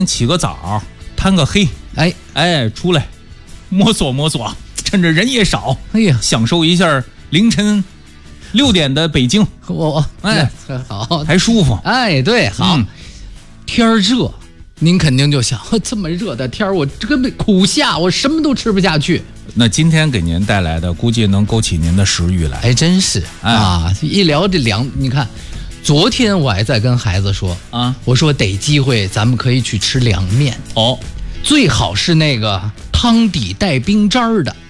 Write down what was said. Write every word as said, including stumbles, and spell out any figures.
起个早，贪个黑， 哎哎，出来摸索摸索，趁着人也少， 哎呀， 享受一下凌晨六点的北京， 我哎， 好， 还舒服。 哎，对，好， 嗯、 天儿热，您肯定就想，这么热的天儿，我根本苦夏，我什么都吃不下去。 那今天给您带来的，估计能勾起您的食欲来。 哎，真是、 哎、 啊！一聊这凉，你看，昨天我还在跟孩子说啊， 我说得机会咱们可以去吃凉面哦， 最好是那个汤底带冰渣儿的。